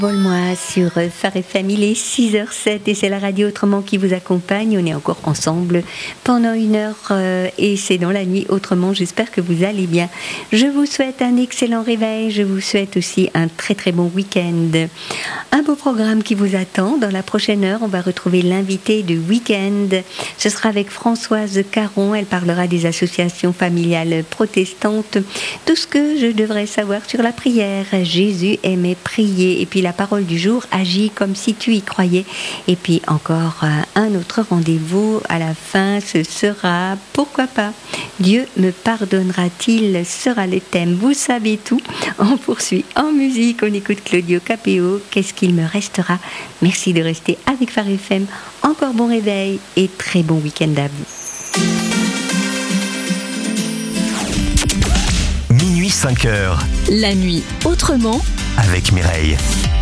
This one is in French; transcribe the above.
Vole-moi sur Phare FM, il est 6h07 et c'est la radio Autrement qui vous accompagne. On est encore ensemble pendant 1 heure et c'est dans la nuit Autrement. J'espère que vous allez bien. Je vous souhaite un excellent réveil. Je vous souhaite aussi un très très bon week-end. Un beau programme qui vous attend. Dans la prochaine heure, on va retrouver l'invité du week-end. Ce sera avec Françoise Caron. Elle parlera des associations familiales protestantes. Tout ce que je devrais savoir sur la prière. Jésus aimait prier. Et puis la parole du jour, agis comme si tu y croyais. Et puis encore un autre rendez-vous à la fin, ce sera pourquoi pas Dieu me pardonnera-t-il, sera le thème. Vous savez tout. On poursuit en musique, on écoute Claudio Capéo, qu'est-ce qu'il me restera. Merci de rester avec Phare FM. Encore bon réveil et très bon week-end à vous. Minuit 5h. La nuit autrement Avec Mireille.